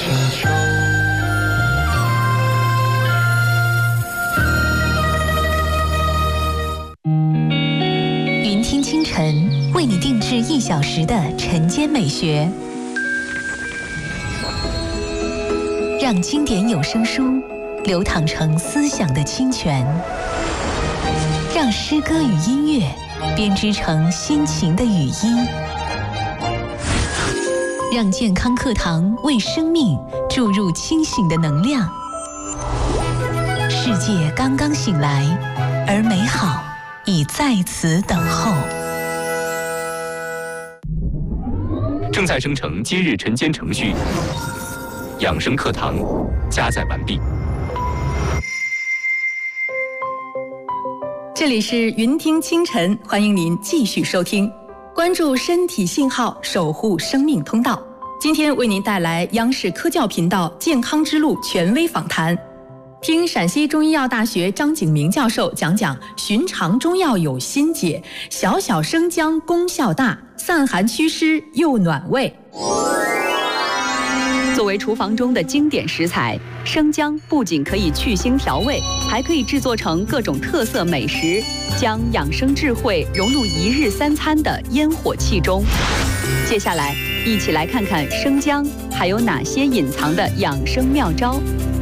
祈求。 云听清晨为你定制1小时的晨间美学，让经典有声书流淌成思想的清泉，让诗歌与音乐编织成心情的语音，让健康课堂为生命注入清醒的能量。世界刚刚醒来，而美好已在此等候。 正在生成今日晨间程序，养生课堂加载完毕。 这里是云听清晨，欢迎您继续收听，关注身体信号，守护生命通道。今天为您带来央视科教频道健康之路权威访谈，听陕西中医药大学张景明教授讲讲寻常中药有新解，小小生姜功效大，散寒祛湿又暖胃。作为厨房中的经典食材，生姜不仅可以去腥调味，还可以制作成各种特色美食，将养生智慧融入1日3餐的烟火气中。接下来，一起来看看生姜还有哪些隐藏的养生妙招。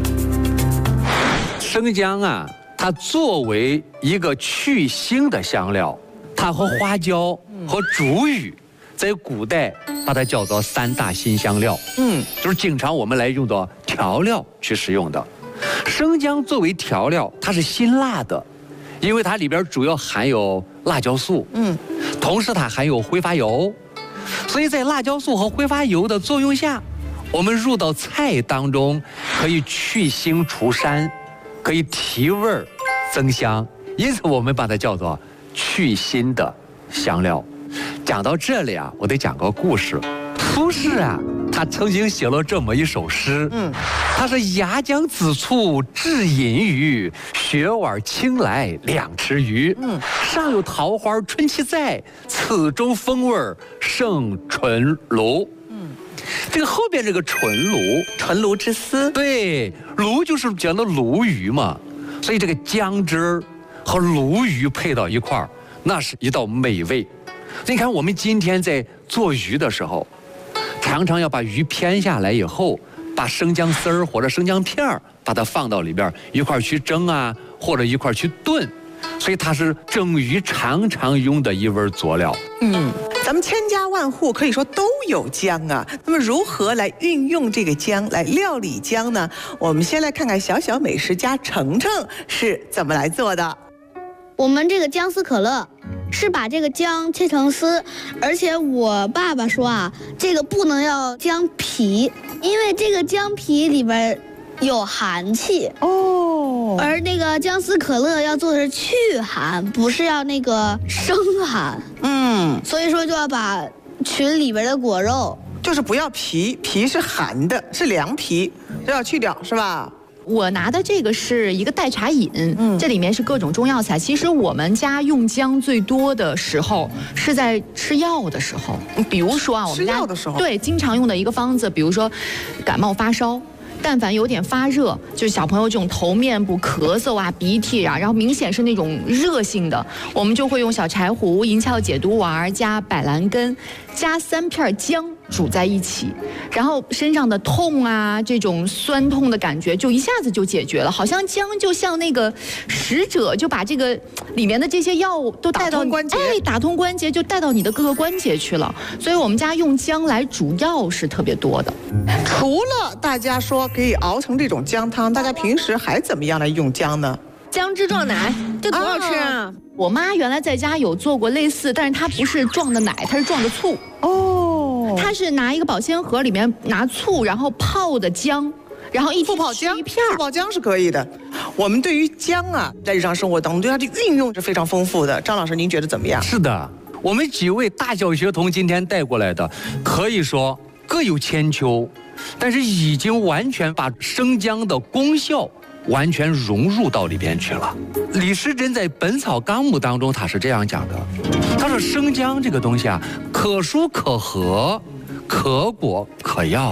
生姜啊，它作为一个去腥的香料，它和花椒和竹芋在古代把它叫做3大辛香料，就是经常我们来用作调料去使用的。生姜作为调料，它是辛辣的，因为它里边主要含有辣椒素，同时它含有挥发油，所以在辣椒素和挥发油的作用下，我们入到菜当中，可以去腥除膻，可以提味儿增香，因此我们把它叫做去腥的香料。讲到这里啊，我得讲个故事。苏轼啊，他曾经写了这么一首诗，他是牙姜子醋制饮鱼，雪碗青来2池鱼。上有桃花春其在，此中风味胜纯鲈。这个后边这个纯鲈， 纯鲈之丝， 对，鲈就是讲的鲈鱼嘛，所以这个姜汁儿和鲈鱼配到一块儿，那是一道美味。你看我们今天在做鱼的时候，常常要把鱼片下来以后，把生姜丝儿或者生姜片儿把它放到里边一块儿去蒸啊，或者一块儿去炖，所以它是蒸鱼常常用的一味佐料。 咱们千家万户可以说都有姜啊，那么如何来运用这个姜来料理姜呢？我们先来看看小小美食家程程是怎么来做的。 我们这个姜丝可乐是把这个姜切成丝，而且我爸爸说啊，这个不能要姜皮，因为这个姜皮里边有寒气哦。而那个姜丝可乐要做的是去寒，不是要那个生寒。所以说就要把群里边的果肉， 就是不要皮，皮是寒的，是凉皮，都要去掉，是吧？ 我拿的这个是一个代茶饮，这里面是各种中药材。其实我们家用姜最多的时候是在吃药的时候，比如说啊，我们家吃药的时候， 对，经常用的一个方子，比如说感冒发烧。但凡有点发热，就是小朋友这种头面部咳嗽啊、鼻涕啊，然后明显是那种热性的，我们就会用小柴胡、银翘解毒丸加百兰根，加3片姜煮在一起，然后身上的痛啊，这种酸痛的感觉就一下子就解决了，好像姜就像那个使者，就把这个里面的这些药都带到关节， 打通关节，就带到你的各个关节去了。所以我们家用姜来煮药是特别多的。 除了大家说可以熬成这种姜汤，大家平时还怎么样来用姜呢？ 姜汁撞奶，这多好吃啊！ 我妈原来在家有做过类似，但是她不是撞的奶，她是撞的醋。她是拿一个保鲜盒，里面拿醋，然后泡的姜，然后复泡姜一片。 复泡姜是可以的。我们对于姜啊，在日常生活当中对它的运用是非常丰富的。张老师，您觉得怎么样？ 是的，我们几位大小学童今天带过来的，可以说各有千秋，但是已经完全把生姜的功效完全融入到里边去了。李时珍在《本草纲目》当中他是这样讲的，他说生姜这个东西啊，可疏可和，可果可药，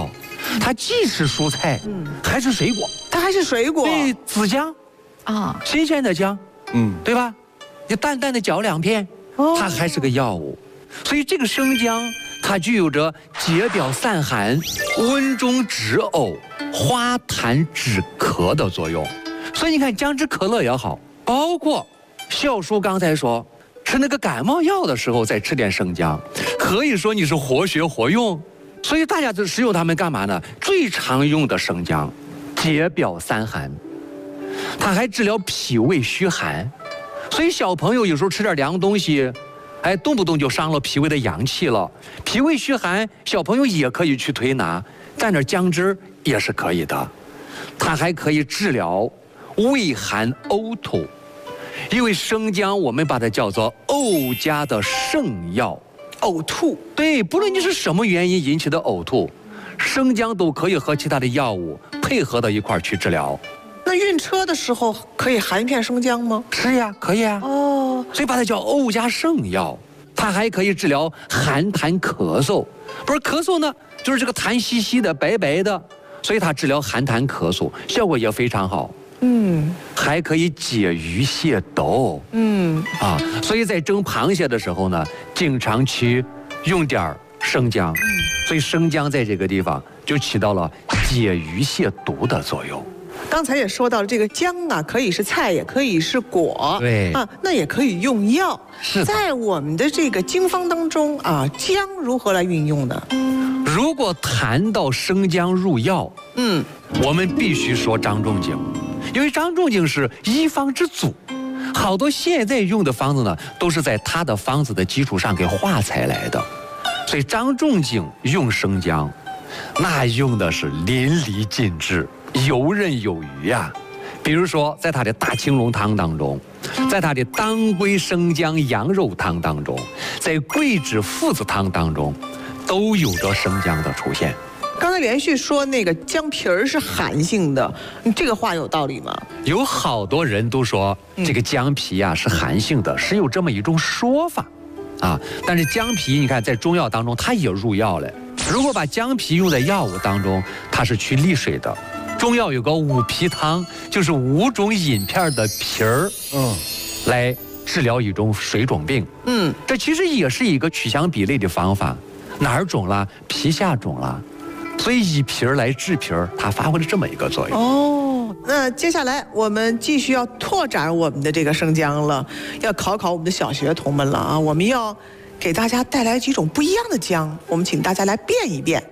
它既是蔬菜，还是水果。 它还是水果。 对，紫姜啊， 新鲜的姜，对吧？你淡淡的嚼2片，它还是个药物。所以这个生姜，它具有着解表散寒、温中止呕、化痰止咳的作用。所以你看，姜汁可乐也好，包括孝叔刚才说，吃那个感冒药的时候再吃点生姜，可以说你是活学活用。所以大家就使用它们干嘛呢？最常用的生姜，解表散寒，它还治疗脾胃虚寒。所以小朋友有时候吃点凉东西，动不动就伤了脾胃的阳气了。脾胃虚寒，小朋友也可以去推拿，蘸点姜汁也是可以的。它还可以治疗胃寒呕吐，因为生姜我们把它叫做呕家的圣药。 呕吐， 对，不论你是什么原因引起的呕吐，生姜都可以和其他的药物配合到一块儿去治疗。 那晕车的时候可以含一片生姜吗？ 是呀，可以啊。 哦， 所以把它叫呕家圣药。它还可以治疗寒痰咳嗽，不是咳嗽呢，就是这个痰稀稀的、白白的，所以它治疗寒痰咳嗽效果也非常好。还可以解鱼蟹毒。所以在蒸螃蟹的时候呢，经常去用点生姜。所以生姜在这个地方就起到了解鱼蟹毒的作用。 刚才也说到了，这个姜啊，可以是菜，也可以是果， 对啊，那也可以用药。 是在我们的这个经方当中啊，姜如何来运用呢？ 如果谈到生姜入药，我们必须说张仲景，因为张仲景是医方之祖，好多现在用的方子呢，都是在他的方子的基础上给化裁来的，所以张仲景用生姜，那用的是淋漓尽致，游刃有余呀。比如说，在他的大青龙汤当中，在他的当归生姜羊肉汤当中，在桂枝附子汤当中，都有着生姜的出现。 刚才连续说那个姜皮儿是寒性的，这个话有道理吗？ 有好多人都说这个姜皮呀是寒性的，是有这么一种说法啊。但是姜皮你看在中药当中它也入药了，如果把姜皮用在药物当中，它是去利水的。中药有个五皮汤，就是5种银片的皮儿，来治疗一种水肿病。这其实也是一个取香比类的方法。哪儿肿了？皮下肿了，所以以皮儿来治皮儿，它发挥了这么一个作用。 哦，那接下来我们继续要拓展我们的这个生姜了，要考我们的小学童们了啊！我们要给大家带来几种不一样的姜，我们请大家来辨一辨。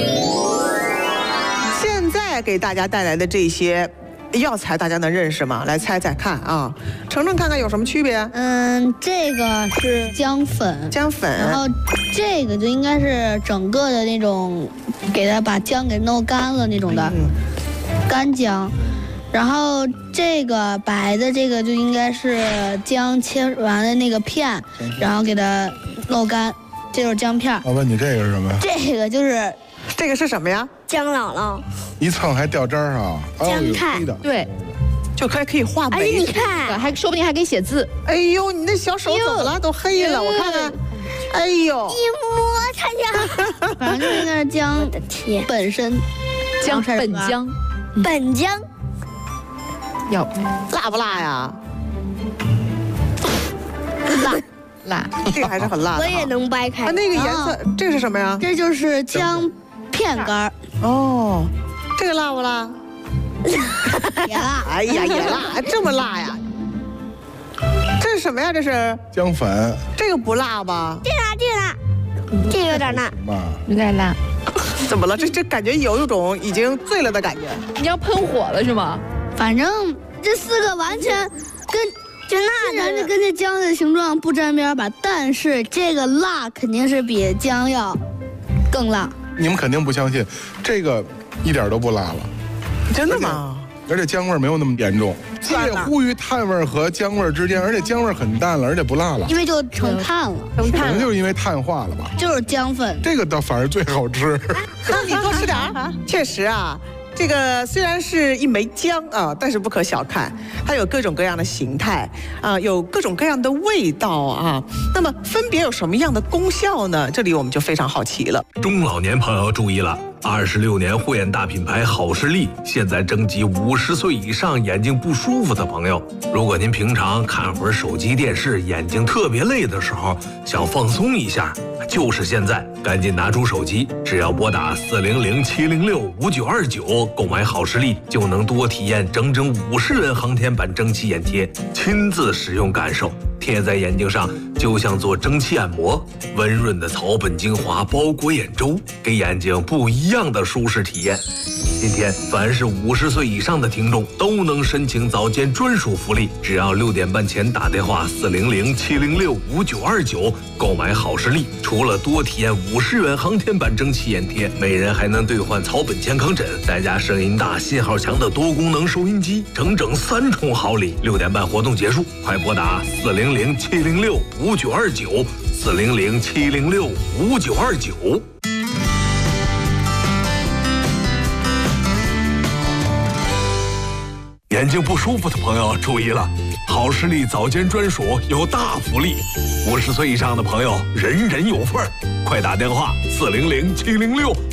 现在给大家带来的这些药材，大家能认识吗？来猜猜看啊！程程看看有什么区别？ 这个是姜粉， 姜粉， 然后这个就应该是整个的那种，给它把姜给弄干了那种的，干姜。然后这个白的这个就应该是姜切完的那个片，然后给它弄干，这就是姜片。 我问你这个是什么呀？ 这个是什么呀？ 姜姥姥， 一蹭还掉渣儿啊！ 姜菜， 对， 就可以画眉。 而且你看， 还说不定还可以写字。 哎呦，你那小手怎么了？都黑了，我看看。哎呦， 一摸它呀， 反正就是应该是姜本身， 姜本姜， 本姜要辣不辣呀？ 辣， 这个还是很辣的。 我也能掰开。 啊，那个颜色，这是什么呀？ 这就是姜片干。 哦，这个辣不辣？ 也辣。 哎呀，也辣，这么辣呀？这是什么呀？这是姜粉。 这个不辣吧？ 这辣，这个有点辣。 有点辣。 怎么了？这感觉有一种已经醉了的感觉。 你要喷火了是吗？ 反正这4个完全就辣的，跟这姜的形状不沾边吧。但是这个辣肯定是比姜要更辣。 你们肯定不相信，这个一点都不辣了。 真的吗？ 而且姜味没有那么严重，介乎于炭味和姜味之间，而且姜味很淡了，而且不辣了。 因为就成炭了， 可能就是因为碳化了吧。 就是姜粉。 这个倒反而最好吃。 那你多吃点儿。确实啊。这个虽然是一枚姜啊，但是不可小看，它有各种各样的形态啊，有各种各样的味道啊。那么分别有什么样的功效呢？这里我们就非常好奇了。 中老年朋友注意了， 26年护眼大品牌好视力现在征集50岁以上眼睛不舒服的朋友。如果您平常看会儿手机电视，眼睛特别累的时候，想放松一下，就是现在，赶紧拿出手机，只要拨打400-706-5929购买好视力，就能多体验整整50元航天版蒸汽眼贴，亲自使用感受。贴在眼睛上就像做蒸汽按摩，温润的草本精华包裹眼周，给眼睛不一样的舒适体验。今天凡是50岁以上的听众都能申请早间专属福利，只要6点半前打电话400-706-5929购买好视力，除了多体验50元航天版蒸汽眼贴，每人还能兑换草本健康枕，再加声音大、信号强的多功能收音机，整整3重好礼。6点半活动结束，快拨打400-706-5929 400-706-5929。眼睛不舒服的朋友注意了，好视力早间专属有大福利，50岁以上的朋友人人有份儿，快打电话400-706